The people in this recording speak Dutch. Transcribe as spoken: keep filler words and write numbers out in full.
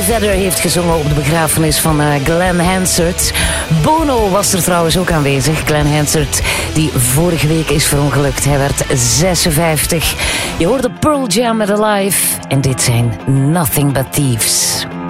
Eddie Vedder heeft gezongen op de begrafenis van uh, Glenn Hansard. Bono was er trouwens ook aanwezig. Glenn Hansard, die vorige week is verongelukt. Hij werd zesenvijftig. Je hoorde Pearl Jam met Alive. En dit zijn Nothing But Thieves.